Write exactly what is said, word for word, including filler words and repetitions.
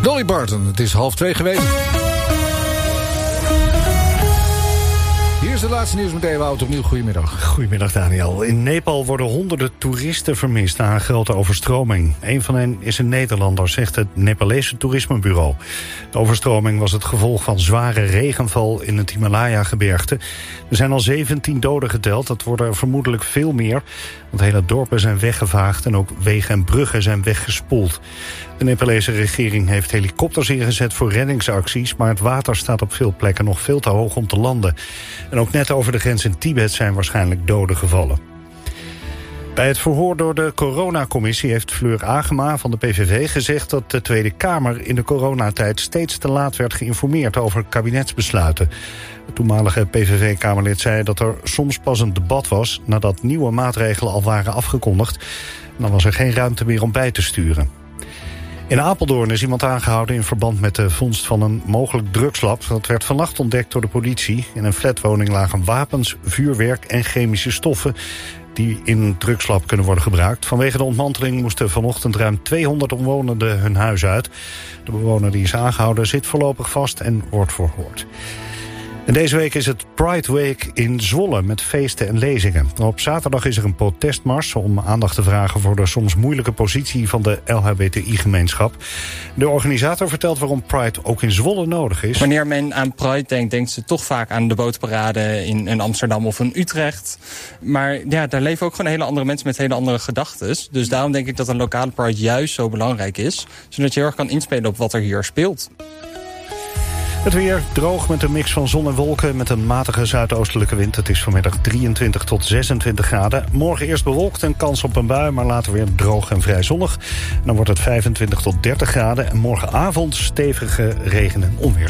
Dolly Parton, het is half twee geweest. Hier is het laatste nieuws met Ewout opnieuw. Goedemiddag. Goedemiddag, Daniel. In Nepal worden honderden toeristen vermist na een grote overstroming. Een van hen is een Nederlander, zegt het Nepalese toerismebureau. De overstroming was het gevolg van zware regenval in het Himalaya-gebergte. Er zijn al zeventien doden geteld, dat worden er vermoedelijk veel meer. Want hele dorpen zijn weggevaagd en ook wegen en bruggen zijn weggespoeld. De Nepalese regering heeft helikopters ingezet voor reddingsacties, maar het water staat op veel plekken nog veel te hoog om te landen. En ook net over de grens in Tibet zijn waarschijnlijk doden gevallen. Bij het verhoor door de coronacommissie heeft Fleur Agema van de P V V gezegd dat de Tweede Kamer in de coronatijd steeds te laat werd geïnformeerd over kabinetsbesluiten. Het toenmalige P V V-Kamerlid zei dat er soms pas een debat was nadat nieuwe maatregelen al waren afgekondigd. Dan was er geen ruimte meer om bij te sturen. In Apeldoorn is iemand aangehouden in verband met de vondst van een mogelijk drugslab. Dat werd vannacht ontdekt door de politie. In een flatwoning lagen wapens, vuurwerk en chemische stoffen die in een drugslab kunnen worden gebruikt. Vanwege de ontmanteling moesten vanochtend ruim tweehonderd omwonenden hun huis uit. De bewoner die is aangehouden zit voorlopig vast en wordt verhoord. En deze week is het Pride Week in Zwolle met feesten en lezingen. Op zaterdag is er een protestmars om aandacht te vragen voor de soms moeilijke positie van de L H B T I-gemeenschap. De organisator vertelt waarom Pride ook in Zwolle nodig is. Wanneer men aan Pride denkt, denkt ze toch vaak aan de bootparade in, in Amsterdam of in Utrecht. Maar ja, daar leven ook gewoon hele andere mensen met hele andere gedachten. Dus daarom denk ik dat een lokale Pride juist zo belangrijk is. Zodat je heel erg kan inspelen op wat er hier speelt. Het weer droog met een mix van zon en wolken met een matige zuidoostelijke wind. Het is vanmiddag drieëntwintig tot zesentwintig graden. Morgen eerst bewolkt en kans op een bui, maar later weer droog en vrij zonnig. Dan wordt het vijfentwintig tot dertig graden. En morgenavond stevige regen- en onweer.